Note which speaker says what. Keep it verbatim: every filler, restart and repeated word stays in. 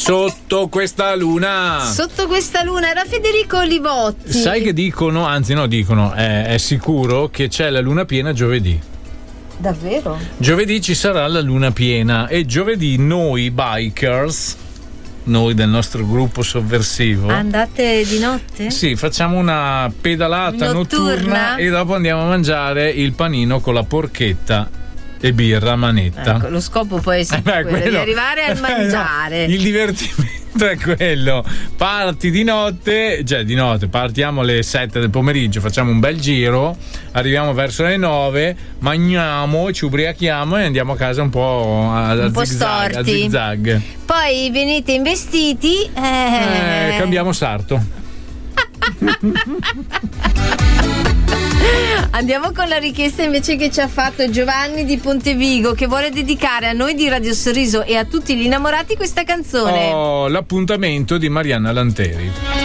Speaker 1: Sotto questa luna.
Speaker 2: Sotto questa luna era Federico Olivotti.
Speaker 1: Sai che dicono, anzi no dicono, è, è sicuro che c'è la luna piena giovedì.
Speaker 2: Davvero?
Speaker 1: Giovedì ci sarà la luna piena e giovedì noi bikers, noi del nostro gruppo sovversivo,
Speaker 2: andate di notte?
Speaker 1: Sì, facciamo una pedalata notturna, notturna e dopo andiamo a mangiare il panino con la porchetta e birra a manetta.
Speaker 2: Ecco, lo scopo poi è sempre
Speaker 1: eh beh,
Speaker 2: quello
Speaker 1: quello,
Speaker 2: di arrivare a mangiare.
Speaker 1: No, il divertimento è quello. Parti di notte, cioè di notte, partiamo alle sette del pomeriggio, facciamo un bel giro, arriviamo verso le nove, mangiamo, ci ubriachiamo e andiamo a casa un po' a, a,
Speaker 2: un po'
Speaker 1: zigzag,
Speaker 2: storti.
Speaker 1: a zigzag.
Speaker 2: Poi venite investiti eh...
Speaker 1: Eh, cambiamo sarto.
Speaker 2: Andiamo con la richiesta invece che ci ha fatto Giovanni di Pontevigo, che vuole dedicare a noi di Radio Sorriso e a tutti gli innamorati questa canzone.
Speaker 1: Oh, l'appuntamento di Marianna Lanteri.